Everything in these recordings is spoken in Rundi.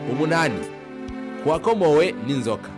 umunani, kuwakomowe n'inzoka.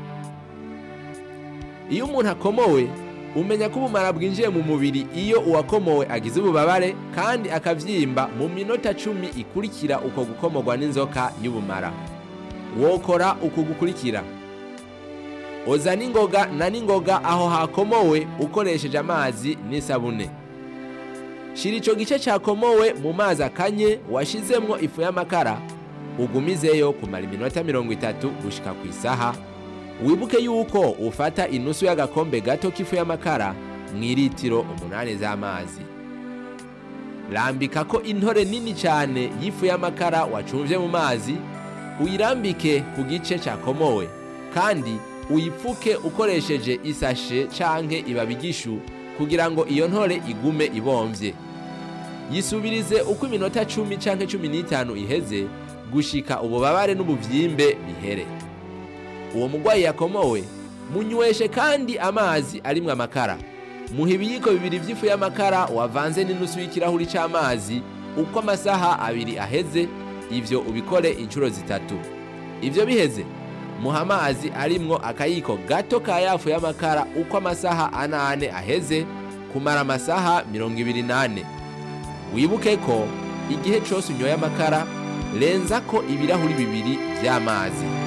Iyo umuntu akomowe, umenya ko ubumara bwinjiye mu mubiri iyo uwakomowe agize ububabare kandi akavyimba mu minota 10 ikurikira uko gukomorwa n'inzoka y'ubumara. Wokora uku gukurikira: oza n'ingoga aho hakomowe ukoresheje amazi n'isabune. Shira ico gice cakomowe mu mazi akanye washizemwo ifu y'amakara, ugumizeyo kumara iminota 30 gushika ku isaha. Wibuke yuko ufata inusu y'agakombe gato k'ifu y'amakara mw'iritiro 8 z'amazi. Rambikako intore nini cyane y'ifu y'amakara wacumvye mu mazi, uyirambike ku gice cakomowe kandi uyipfuke ukoresheje isashe canke ibabigishu kugira ngo iyo ntore igume ibomvye. Yisubirize uko iminota 10 canke 15 iheze gushika ububabare n'ubuvyimbe bihere. Uwo mugwayi yakomowe munyweshe kandi amazi arimwe amakara. Muha ibiyiko 2 vy'ifu y'amakara wavanze n'inusu y'ikirahuri c'amazi uko amasaha 2 aheze. Ivyo ubikore incuro 3. Ivyo biheze, muha amazi arimwo akayiko gato ka yafu y'amakara uko amasaha 8 aheze kumara amasaha 28. Wibuke ko igihe cose unyoye amakara, renzako ibirahuri 2 vy'amazi.